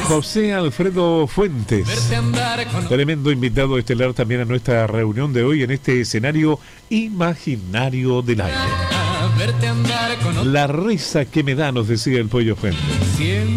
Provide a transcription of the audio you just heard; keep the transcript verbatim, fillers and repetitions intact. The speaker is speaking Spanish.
José Alfredo Fuentes, tremendo invitado estelar también a nuestra reunión de hoy en este escenario imaginario del aire. La risa que me da, nos decía el Pollo Fuentes.